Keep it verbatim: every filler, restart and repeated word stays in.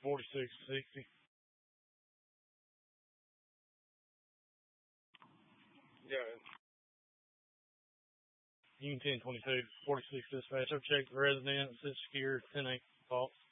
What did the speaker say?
forty-six sixty. Yeah. Union ten twenty-two, forty-six dispatch. I've checked the residence. It's secure. ten eight fault.